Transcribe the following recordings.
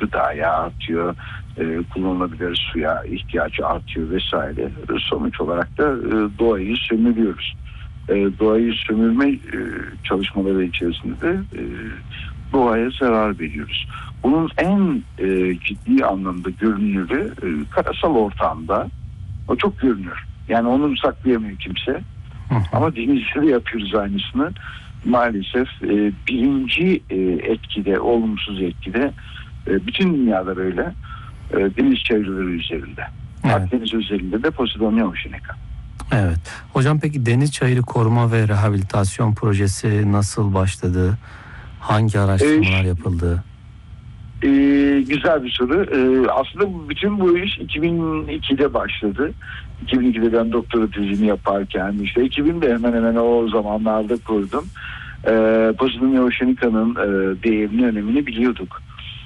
gıdaya artıyor, kullanılabilir suya ihtiyacı artıyor vesaire. Sonuç olarak da doğayı sömürüyoruz. Doğayı sömürme çalışmaları içerisinde de doğaya zarar veriyoruz. Bunun en ciddi anlamda görünürü karasal ortamda. O çok görünür. Yani onu saklayamıyor kimse. Ama denizde de yapıyoruz aynısını. Maalesef birinci etkide, olumsuz etkide bütün dünyada böyle deniz çevreleri üzerinde. Evet. Akdeniz üzerinde de Posidonia oceanica. Evet. Hocam peki deniz çayırı koruma ve rehabilitasyon projesi nasıl başladı? Hangi araştırmalar yapıldı? Güzel bir soru. Aslında bütün bu iş 2002'de başladı. 2002'de ben doktora tezimi yaparken işte 2000'de hemen hemen o zamanlarda kurdum. Posidonia oceanica'nın değerini, önemini biliyorduk.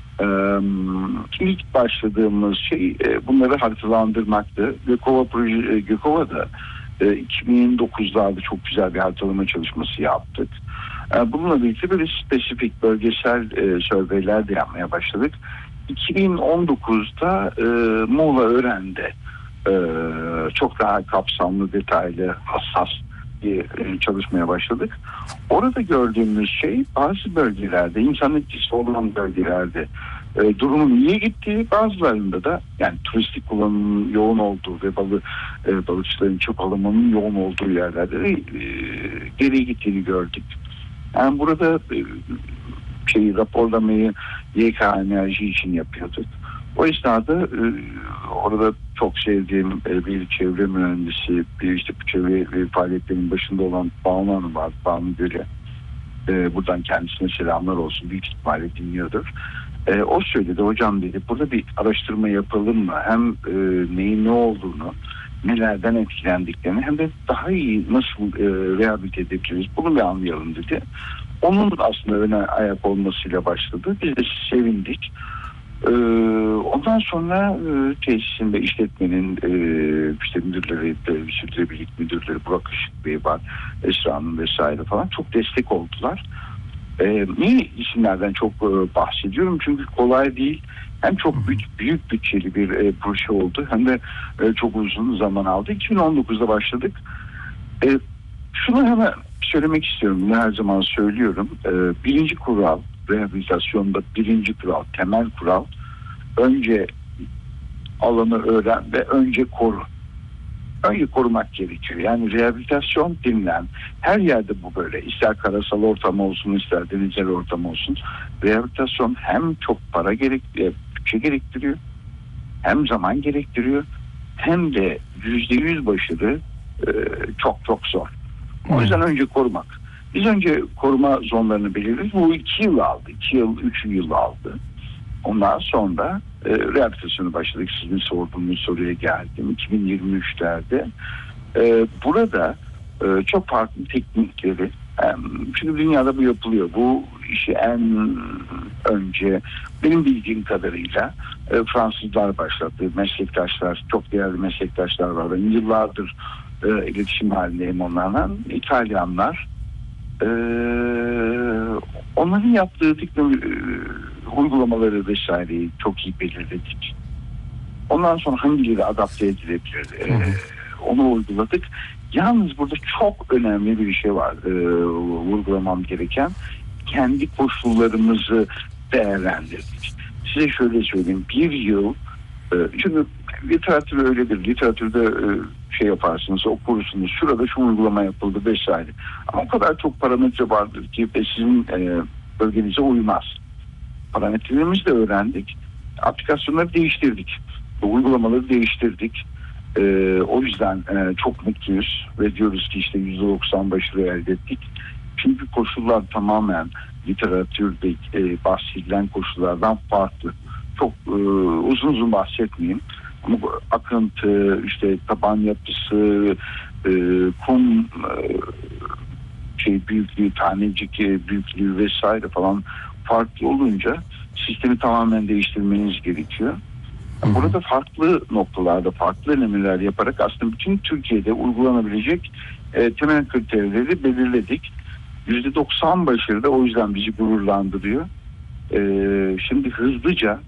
İlk başladığımız şey bunları haritalandırmaktı. Gökova'da 2009'larda çok güzel bir haritalama çalışması yaptık. Bununla birlikte böyle spesifik bölgesel surveyler de yapmaya başladık. 2019'da Muğla Ören'de çok daha kapsamlı, detaylı, hassas bir çalışmaya başladık. Orada gördüğümüz şey bazı bölgelerde, insan etkisi olan bölgelerde durumun iyiye gittiği, bazılarında da yani turistik kullanımın yoğun olduğu ve balıkçıların çöp alımının yoğun olduğu yerlerde de geriye gittiğini gördük. Yani burada raporlamayı YK Enerji için yapıyorduk. O esnada orada çok sevdiğim bir çevre mühendisi, işte bu çevre faaliyetlerinin başında olan Banu Hanım var. Banu Göl'e. Buradan kendisine selamlar olsun. Büyük ihtimalle dinliyordur. O söyledi, hocam dedi, burada bir araştırma yapalım mı? Hem neyin ne olduğunu, nelerden etkilendiklerini, hem de daha iyi nasıl rehabilite edebiliriz, bunu bir anlayalım dedi. Onun aslında öne ayak olmasıyla başladı. Biz de sevindik. Ondan sonra tesisin ve işletmenin işte müdürleri, sürdürülebilirlik müdürleri, Burak Işık Bey var, Esra Hanım vesaire falan çok destek oldular. Niye isimlerden çok bahsediyorum? Çünkü kolay değil. Hem çok büyük bütçeli bir proje oldu, hem de çok uzun zaman aldı. 2019'da başladık. Şunu hemen söylemek istiyorum. Bunu her zaman söylüyorum. Birinci kural, rehabilitasyonda birinci kural, temel kural, önce alanı öğren ve önce koru. Önce korumak gerekiyor. Yani rehabilitasyon denilen her yerde bu böyle. İster karasal ortam olsun, ister denizsel ortam olsun. Rehabilitasyon hem çok bütçe gerektiriyor, hem zaman gerektiriyor, hem de %100 başarı çok çok zor. O yüzden önce korumak. Biz önce koruma zonlarını belirledik. Bu 2 yıl aldı. 3 yıl aldı. Ondan sonra rehabilitasyonu başladık. Sizin sorduğunuz soruya geldim. 2023'lerde. Burada çok farklı teknikleri, şimdi dünyada bu yapılıyor. Bu işi en önce benim bildiğim kadarıyla Fransızlar başlattı. Meslektaşlar, çok değerli meslektaşlar var. Ben yıllardır iletişim halindeyim onlarla. İtalyanlar, onların yaptığı uygulamaları vesaireyi çok iyi belirledik. Ondan sonra hangileri adapte edilebilir onu uyguladık. Yalnız burada çok önemli bir şey var vurgulamam gereken. Kendi koşullarımızı değerlendirdik. Size şöyle söyleyeyim. Bir yıl, çünkü literatür öyledir. Literatürde yaparsınız, okursunuz. Şurada şu uygulama yapıldı vesaire. Ama o kadar çok parametre vardır ki sizin bölgenize uymaz. Parametrelerimizi de öğrendik. Aplikasyonları değiştirdik. Uygulamaları değiştirdik. O yüzden çok mutluyuz ve diyoruz ki işte %90 başarı elde ettik. Çünkü koşullar tamamen literatürde bahsedilen koşullardan farklı. Çok uzun bahsetmeyeyim. Ama bu akıntı, işte taban yapısı, kum büyüklüğü, tanecik büyüklüğü vesaire falan farklı olunca sistemi tamamen değiştirmeniz gerekiyor. Burada farklı noktalarda farklı denemeler yaparak aslında bütün Türkiye'de uygulanabilecek temel kriterleri belirledik. %90 başarı da o yüzden bizi gururlandırıyor. Şimdi hızlıca